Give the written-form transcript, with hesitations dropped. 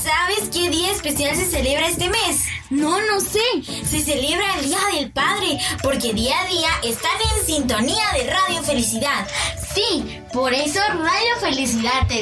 ¿Sabes qué día especial se celebra este mes? No sé. Se celebra el Día del Padre, porque día a día están en sintonía de Radio Felicidad. Sí, por eso Radio Felicidad te